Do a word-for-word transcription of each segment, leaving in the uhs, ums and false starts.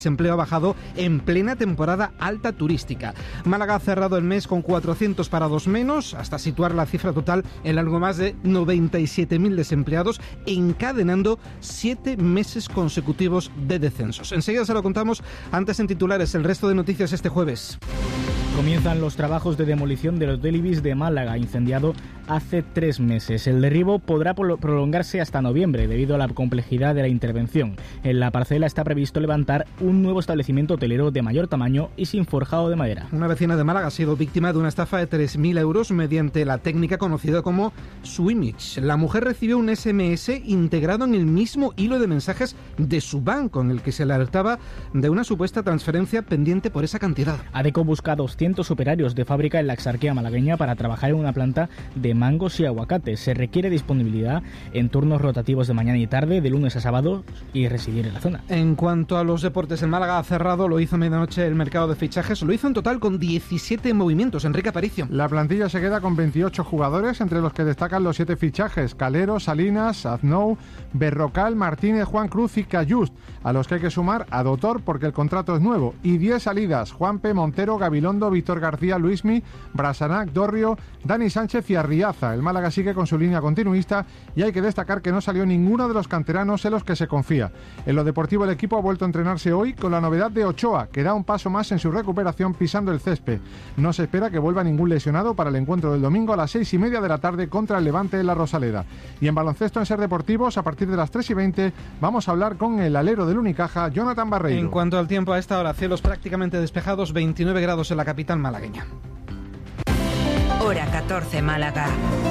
desempleo ha bajado en plena temporada alta turística. Málaga ha cerrado el mes con cuatrocientos parados menos, hasta situar la cifra total en algo más de noventa y siete mil desempleados, encadenando siete meses consecutivos de descensos. Enseguida se lo contamos, antes en titulares, el resto de noticias este jueves. Comienzan los trabajos de demolición del Hotel Ibis de Málaga, incendiado hace tres meses. El derribo podrá prolongarse hasta noviembre debido a la complejidad de la intervención. En la parcela está previsto levantar un nuevo establecimiento hotelero de mayor tamaño y sin forjado de madera. Una vecina de Málaga ha sido víctima de una estafa de tres mil euros mediante la técnica conocida como Swimage. La mujer recibió un ese eme ese integrado en el mismo hilo de mensajes de su banco, en el que se le alertaba de una supuesta transferencia pendiente por esa cantidad. Adecco busca doscientos operarios de fábrica en la Exarquía malagueña para trabajar en una planta de mangos y aguacates. Se requiere disponibilidad en turnos rotativos de mañana y tarde, de lunes a sábado, y residir en la zona. En cuanto a los deportes, en Málaga ha cerrado, lo hizo a medianoche el mercado de fichajes, lo hizo en total con diecisiete movimientos. Enrique Aparicio. La plantilla se queda con veintiocho jugadores, entre los que destacan los siete fichajes: Calero, Salinas, Aznou, Berrocal, Martínez, Juan Cruz y Cayust, a los que hay que sumar a Dotor porque el contrato es nuevo, y diez salidas: Juanpe, Montero, Gabilondo, Víctor García, Luismi, Brasanac, Dorrio, Dani Sánchez y Arriaza. El Málaga sigue con su línea continuista y hay que destacar que no salió ninguno de los canteranos en los que se confía. En lo deportivo, el equipo ha vuelto a entrenarse hoy con la novedad de Ochoa, que da un paso más en su recuperación pisando el césped. No se espera que vuelva ningún lesionado para el encuentro del domingo a las seis y media de la tarde contra el Levante de la Rosaleda. Y en baloncesto, en Ser Deportivos, a partir de las tres y veinte vamos a hablar con el alero del Unicaja, Jonathan Barreiro. En cuanto al tiempo, a esta hora, cielos prácticamente despejados, veintinueve grados en la capital malagueña. Hora catorce, Málaga.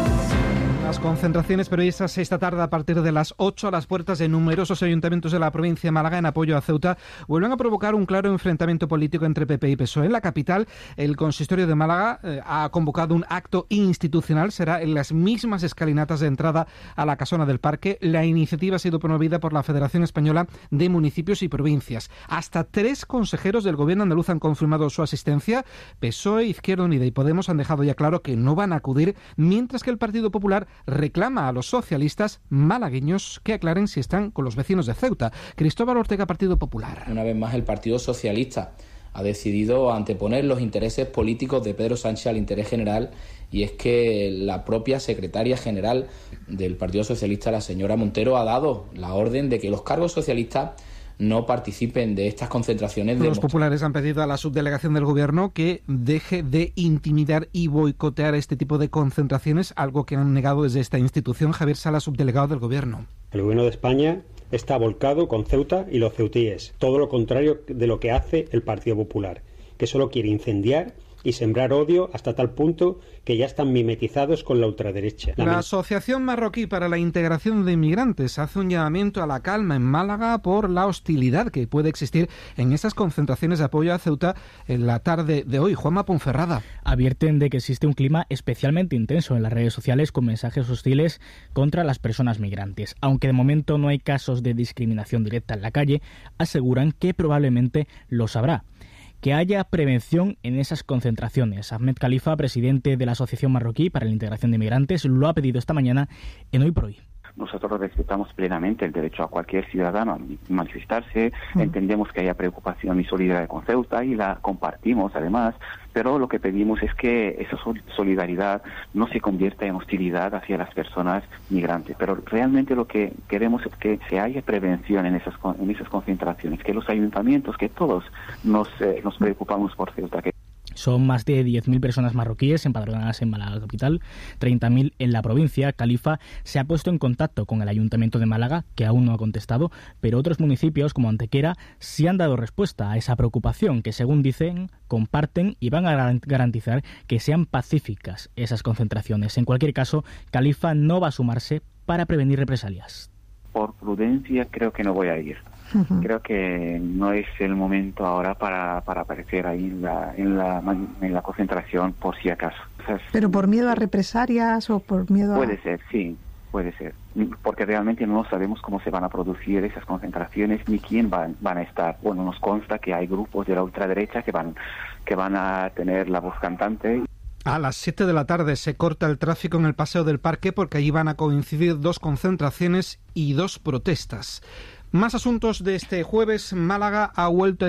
Las concentraciones previstas esta tarde a partir de las ocho a las puertas de numerosos ayuntamientos de la provincia de Málaga en apoyo a Ceuta vuelven a provocar un claro enfrentamiento político entre P P y P S O E. En la capital, el consistorio de Málaga eh, ha convocado un acto institucional. Será en las mismas escalinatas de entrada a la casona del Parque. La iniciativa ha sido promovida por la Federación Española de Municipios y Provincias. Hasta tres consejeros del gobierno andaluz han confirmado su asistencia. P S O E, Izquierda Unida y Podemos han dejado ya claro que no van a acudir, mientras que el Partido Popular reclama a los socialistas malagueños que aclaren si están con los vecinos de Ceuta. Cristóbal Ortega, Partido Popular. Una vez más, el Partido Socialista ha decidido anteponer los intereses políticos de Pedro Sánchez al interés general, y es que la propia secretaria general del Partido Socialista, la señora Montero, ha dado la orden de que los cargos socialistas no participen de estas concentraciones. Los populares han pedido a la subdelegación del gobierno que deje de intimidar y boicotear este tipo de concentraciones, algo que han negado desde esta institución. Javier Sala, subdelegado del gobierno. El gobierno de España está volcado con Ceuta y los ceutíes, todo lo contrario de lo que hace el Partido Popular, que solo quiere incendiar y sembrar odio hasta tal punto que ya están mimetizados con la ultraderecha. La Asociación Marroquí para la Integración de Inmigrantes hace un llamamiento a la calma en Málaga por la hostilidad que puede existir en estas concentraciones de apoyo a Ceuta en la tarde de hoy. Juanma Ponferrada. Advierten de que existe un clima especialmente intenso en las redes sociales con mensajes hostiles contra las personas migrantes. Aunque de momento no hay casos de discriminación directa en la calle, aseguran que probablemente los habrá. Que haya prevención en esas concentraciones. Ahmed Khalifa, presidente de la Asociación Marroquí para la Integración de Inmigrantes, lo ha pedido esta mañana en Hoy por Hoy. Nosotros respetamos plenamente el derecho a cualquier ciudadano a manifestarse, mm. entendemos que haya preocupación y solidaridad con Ceuta y la compartimos además, pero lo que pedimos es que esa solidaridad no se convierta en hostilidad hacia las personas migrantes. Pero realmente lo que queremos es que se haya prevención en esas en esas concentraciones, que los ayuntamientos, que todos nos, eh, nos preocupamos por Ceuta. Que Son más de diez mil personas marroquíes empadronadas en Málaga capital, treinta mil en la provincia. Khalifa se ha puesto en contacto con el Ayuntamiento de Málaga, que aún no ha contestado, pero otros municipios como Antequera sí han dado respuesta a esa preocupación que, según dicen, comparten y van a garantizar que sean pacíficas esas concentraciones. En cualquier caso, Khalifa no va a sumarse para prevenir represalias. Por prudencia creo que no voy a ir. Uh-huh. Creo que no es el momento ahora para, para aparecer ahí en la, en, la, en la concentración por si acaso. O sea, ¿pero por miedo a represalias o por miedo a...? Puede ser, sí, puede ser. Porque realmente no sabemos cómo se van a producir esas concentraciones ni quién van, van a estar. Bueno, nos consta que hay grupos de la ultraderecha que van, que van a tener la voz cantante. A las siete de la tarde se corta el tráfico en el Paseo del Parque porque allí van a coincidir dos concentraciones y dos protestas. Más asuntos de este jueves. Málaga ha vuelto a